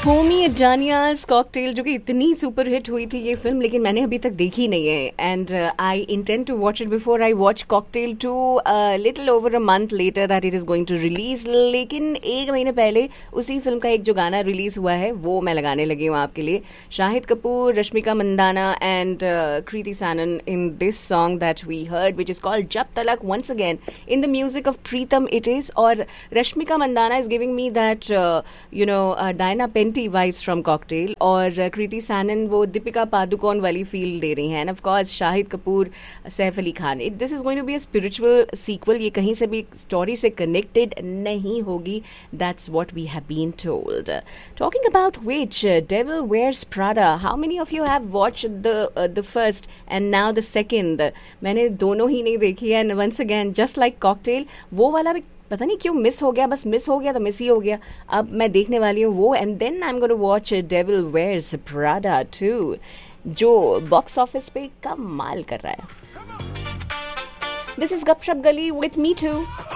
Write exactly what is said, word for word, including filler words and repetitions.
Homi जानियास cocktail, जो कि इतनी सुपर हिट हुई थी ये फिल्म, लेकिन मैंने अभी तक देखी नहीं है. And I intend to watch it before I watch cocktail to little over a month later that it is going to release. लेकिन एक महीने पहले उसी फिल्म का एक जो गाना रिलीज हुआ है वो मैं लगाने लगी हूँ आपके लिए. Shahid Kapoor, Rashmika Mandanna and Kriti Sanon in this song that we heard which is called जब तलक. Once again in the music of Pritam it is. और Rashmika Mandanna is giving me that you know Diana Penty vibes from cocktail, और कृति सैनन वो दीपिका पादुकोण वाली फील दे रही हैं. End of course Shahid Kapoor, Saif Ali Khan. It this is going to be a spiritual sequel. ये कहीं से भी स्टोरी से कनेक्टेड नहीं होगी. That's what we have been told. Talking about which, devil wears Prada. How many of you have watched the the first and now the second? मैंने दोनों ही नहीं देखी है. And once again just like cocktail, वो वाला भी पता नहीं क्यों मिस हो गया. बस मिस हो गया तो मिस ही हो गया. अब मैं देखने वाली हूँ वो. And then I am going to watch devil wears Prada to, जो बॉक्स ऑफिस पे कमाल कर रहा है. दिस इज गपशप गली विथ मी टू.